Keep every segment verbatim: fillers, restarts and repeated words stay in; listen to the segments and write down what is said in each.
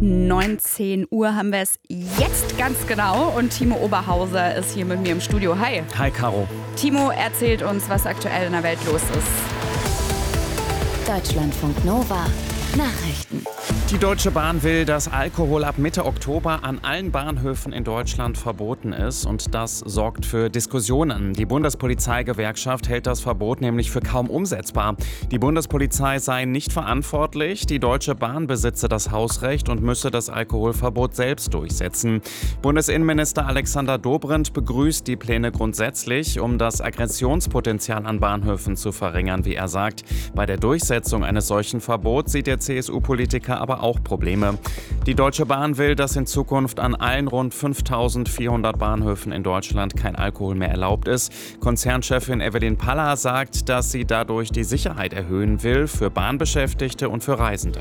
neunzehn Uhr haben wir es jetzt ganz genau und Timo Oberhauser ist hier mit mir im Studio. Hi. Hi, Caro. Timo erzählt uns, was aktuell in der Welt los ist. Deutschlandfunk Nova Nachrichten. Die Deutsche Bahn will, dass Alkohol ab Mitte Oktober an allen Bahnhöfen in Deutschland verboten ist. Und das sorgt für Diskussionen. Die Bundespolizeigewerkschaft hält das Verbot nämlich für kaum umsetzbar. Die Bundespolizei sei nicht verantwortlich. Die Deutsche Bahn besitze das Hausrecht und müsse das Alkoholverbot selbst durchsetzen. Bundesinnenminister Alexander Dobrindt begrüßt die Pläne grundsätzlich, um das Aggressionspotenzial an Bahnhöfen zu verringern, wie er sagt. Bei der Durchsetzung eines solchen Verbots sieht der C S U-Politiker aber auch Probleme. Die Deutsche Bahn will, dass in Zukunft an allen rund fünftausendvierhundert Bahnhöfen in Deutschland kein Alkohol mehr erlaubt ist. Konzernchefin Evelyn Paller sagt, dass sie dadurch die Sicherheit erhöhen will für Bahnbeschäftigte und für Reisende.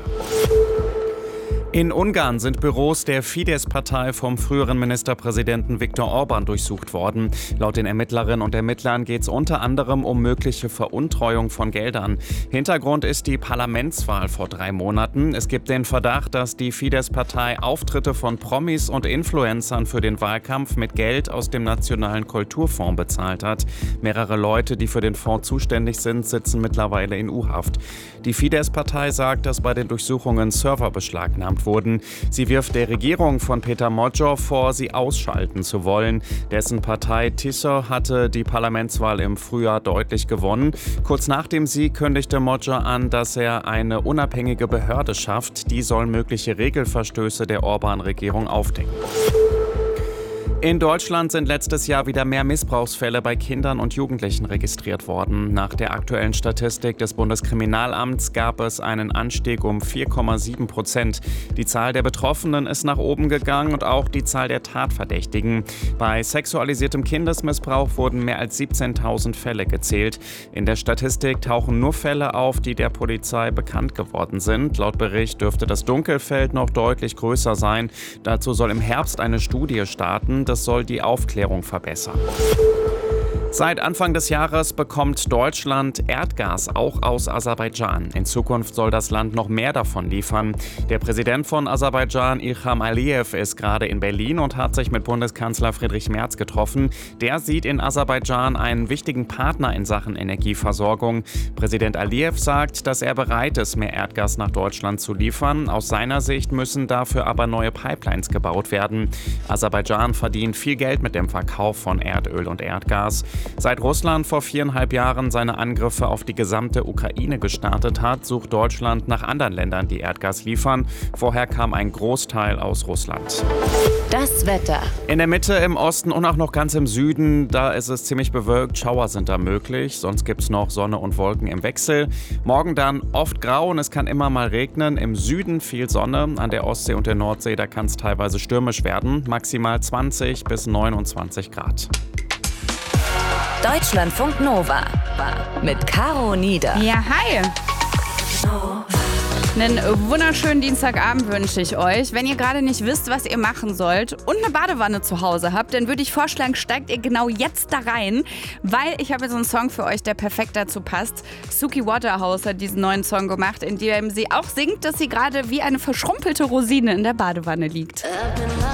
In Ungarn sind Büros der Fidesz-Partei vom früheren Ministerpräsidenten Viktor Orban durchsucht worden. Laut den Ermittlerinnen und Ermittlern geht es unter anderem um mögliche Veruntreuung von Geldern. Hintergrund ist die Parlamentswahl vor drei Monaten. Es gibt den Verdacht, dass die Fidesz-Partei Auftritte von Promis und Influencern für den Wahlkampf mit Geld aus dem Nationalen Kulturfonds bezahlt hat. Mehrere Leute, die für den Fonds zuständig sind, sitzen mittlerweile in U-Haft. Die Fidesz-Partei sagt, dass bei den Durchsuchungen Server beschlagnahmt wurden. Sie wirft der Regierung von Peter Modjow vor, sie ausschalten zu wollen. Dessen Partei Tisza hatte die Parlamentswahl im Frühjahr deutlich gewonnen. Kurz nach dem Sieg kündigte Modjow an, dass er eine unabhängige Behörde schafft. Die soll mögliche Regelverstöße der Orban-Regierung aufdecken. In Deutschland sind letztes Jahr wieder mehr Missbrauchsfälle bei Kindern und Jugendlichen registriert worden. Nach der aktuellen Statistik des Bundeskriminalamts gab es einen Anstieg um vier Komma sieben Prozent. Die Zahl der Betroffenen ist nach oben gegangen und auch die Zahl der Tatverdächtigen. Bei sexualisiertem Kindesmissbrauch wurden mehr als siebzehntausend Fälle gezählt. In der Statistik tauchen nur Fälle auf, die der Polizei bekannt geworden sind. Laut Bericht dürfte das Dunkelfeld noch deutlich größer sein. Dazu soll im Herbst eine Studie starten. Das soll die Aufklärung verbessern. Seit Anfang des Jahres bekommt Deutschland Erdgas auch aus Aserbaidschan. In Zukunft soll das Land noch mehr davon liefern. Der Präsident von Aserbaidschan, Ilham Aliyev, ist gerade in Berlin und hat sich mit Bundeskanzler Friedrich Merz getroffen. Der sieht in Aserbaidschan einen wichtigen Partner in Sachen Energieversorgung. Präsident Aliyev sagt, dass er bereit ist, mehr Erdgas nach Deutschland zu liefern. Aus seiner Sicht müssen dafür aber neue Pipelines gebaut werden. Aserbaidschan verdient viel Geld mit dem Verkauf von Erdöl und Erdgas. Seit Russland vor viereinhalb Jahren seine Angriffe auf die gesamte Ukraine gestartet hat, sucht Deutschland nach anderen Ländern, die Erdgas liefern. Vorher kam ein Großteil aus Russland. Das Wetter. In der Mitte, im Osten und auch noch ganz im Süden, da ist es ziemlich bewölkt. Schauer sind da möglich, sonst gibt es noch Sonne und Wolken im Wechsel. Morgen dann oft grau und es kann immer mal regnen. Im Süden viel Sonne, an der Ostsee und der Nordsee, da kann es teilweise stürmisch werden. Maximal zwanzig bis neunundzwanzig Grad. Deutschlandfunk Nova mit Caro Nieder. Ja, hi. Einen wunderschönen Dienstagabend wünsche ich euch. Wenn ihr gerade nicht wisst, was ihr machen sollt und eine Badewanne zu Hause habt, dann würde ich vorschlagen, steigt ihr genau jetzt da rein, weil ich habe jetzt einen Song für euch, der perfekt dazu passt. Suki Waterhouse hat diesen neuen Song gemacht, in dem sie auch singt, dass sie gerade wie eine verschrumpelte Rosine in der Badewanne liegt.